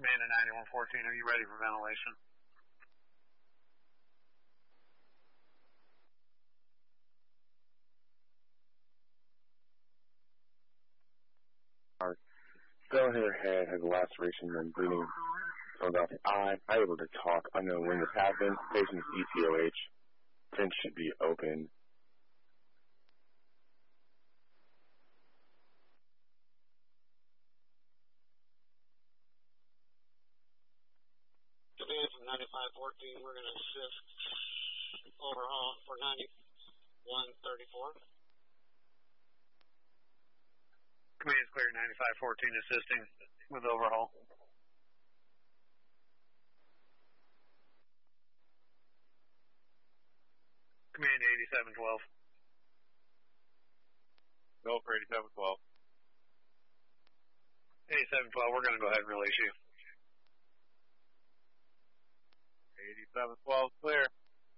Command to 9114, are you ready for ventilation? Cell in her head has a laceration and bleeding from the eye. Not able to talk. Unknown when this happened. Patient is ETOH. Vent should be open. Command from 9514, we're going to assist overhaul for 9134. Command's clear, 9514 assisting with overhaul. Command 8712. Go for 8712. 8712, we're going to go ahead and release you. 8712 clear.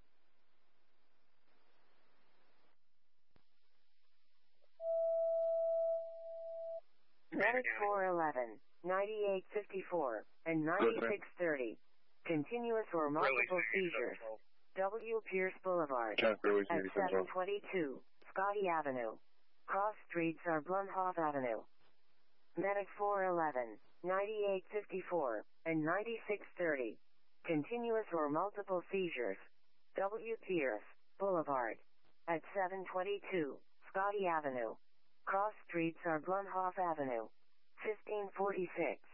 Medic 411, 9854, and 9630. Continuous or multiple seizures. W. Pierce Boulevard. At 722, Scotty Avenue. Cross streets are Blumhoff Avenue. Medic 411, 9854, and 9630. Continuous or multiple seizures. W. Pierce Boulevard. At 722, Scotty Avenue. Cross streets are Blumhoff Avenue. 1546.